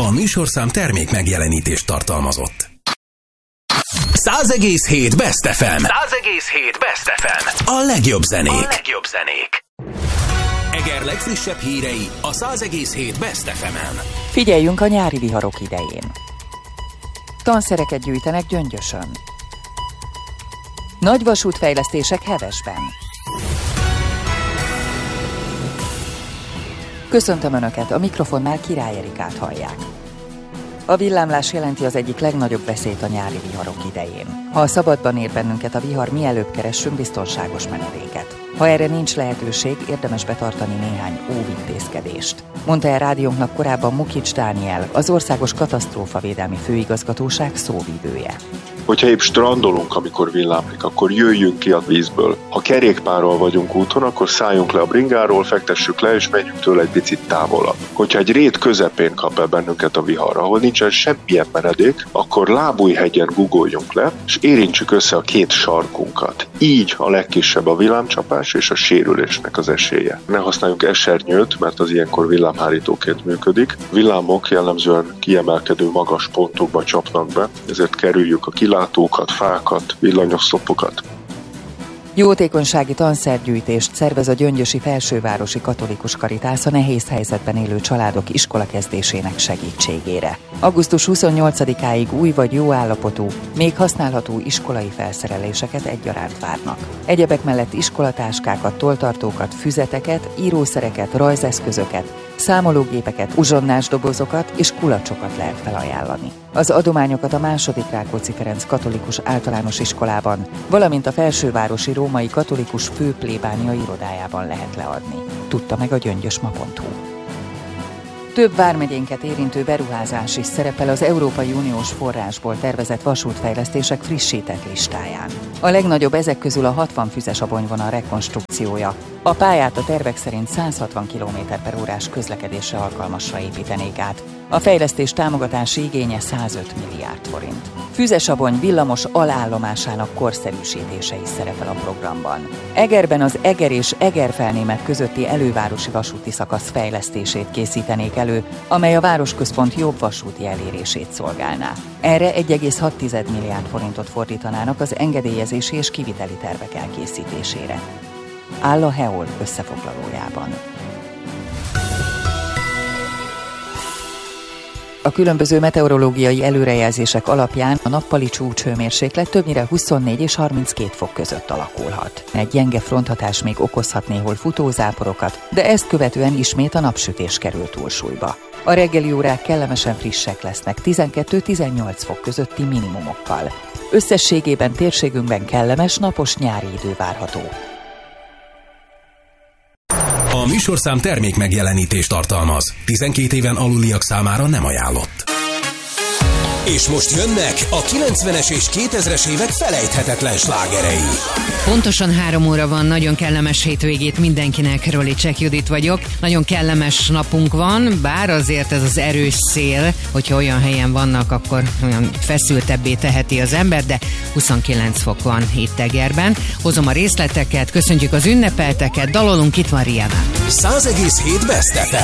A műsorszám termék megjelenítést tartalmazott. 100,7 Best FM. 100,7 Best FM. A legjobb zenék. Eger legfrissebb hírei a 100,7 Best FM-en. Figyeljünk a nyári viharok idején. Tanszereket gyűjtenek Gyöngyösön. Nagy vasútfejlesztések Hevesben. Köszöntöm Önöket, a mikrofonnál Király Erikát hallják. A villámlás jelenti az egyik legnagyobb veszélyt a nyári viharok idején. Ha a szabadban ér bennünket a vihar, mielőbb keressünk biztonságos menedéket. Ha erre nincs lehetőség, érdemes betartani néhány óvintézkedést. Mondta el rádiónknak korábban Mukics Dániel, az Országos Katasztrófavédelmi Főigazgatóság szóvivője. Hogyha épp strandolunk, amikor villámlik, akkor jöjjünk ki a vízből. Ha kerékpárral vagyunk úton, akkor szálljunk le a bringáról, fektessük le, és menjünk tőle egy picit távolabb. Hogyha egy rét közepén kap el bennünket a vihar, ahol nincsen semmilyen menedék, akkor lábújhegyen guggoljunk le, és érintsük össze a két sarkunkat. Így a legkisebb a villámcsapás és a sérülésnek az esélye. Ne használjunk esernyőt, mert az ilyenkor villámhárítóként működik. Villámok jellemzően kiemelkedő magas pontokba csapnak be, ezért kerüljük a kilátókat, fákat, villanyoszlopokat. Jótékonysági tanszergyűjtést szervez a Gyöngyösi Felsővárosi Katolikus Karitász a nehéz helyzetben élő családok iskolakezdésének segítségére. Augusztus 28-áig új vagy jó állapotú, még használható iskolai felszereléseket egyaránt várnak. Egyebek mellett iskolatáskákat, tolltartókat, füzeteket, írószereket, rajzeszközöket, számológépeket, uzsonnás dobozokat és kulacsokat lehet felajánlani. Az adományokat a II. Rákóczi Ferenc Katolikus Általános Iskolában, valamint a Felsővárosi Római Katolikus Főplébánia irodájában lehet leadni. Tudta meg a gyöngyösma.hu. Több vármegyénket érintő beruházás is szerepel az Európai Uniós forrásból tervezett vasútfejlesztések frissített listáján. A legnagyobb ezek közül a 60 füzes abonyvonal rekonstrukciója. A pályát a tervek szerint 160 km/h közlekedésre alkalmasra építenék át. A fejlesztés támogatási igénye 105 milliárd forint. Füzesabony villamos alállomásának korszerűsítése is szerepel a programban. Egerben az Eger és Egerfelnémet közötti elővárosi vasúti szakasz fejlesztését készítenék elő, amely a városközpont jobb vasúti elérését szolgálná. Erre 1,6 milliárd forintot fordítanának az engedélyezési és kiviteli tervek elkészítésére. Áll a HEOL összefoglalójában. A különböző meteorológiai előrejelzések alapján a nappali csúcshőmérséklet többnyire 24 és 32 fok között alakulhat. Egy gyenge fronthatás még okozhat néhol futózáporokat, de ezt követően ismét a napsütés kerül túlsúlyba. A reggeli órák kellemesen frissek lesznek 12-18 fok közötti minimumokkal. Összességében térségünkben kellemes napos nyári idő várható. A műsorszám termék megjelenítést tartalmaz. 12 éven aluliak számára nem ajánlott. És most jönnek a 90-es és 2000-es évek felejthetetlen slágerei. Pontosan 3 óra van, nagyon kellemes hétvégét mindenkinek, Rolicek Judit vagyok. Nagyon kellemes napunk van, bár azért ez az erős szél, hogyha olyan helyen vannak, akkor olyan feszültebbé teheti az ember, de 29 fok van itt Egerben. Hozom a részleteket, köszöntjük az ünnepelteket, dalolunk, itt van Rihanna. 100,7 Best FM.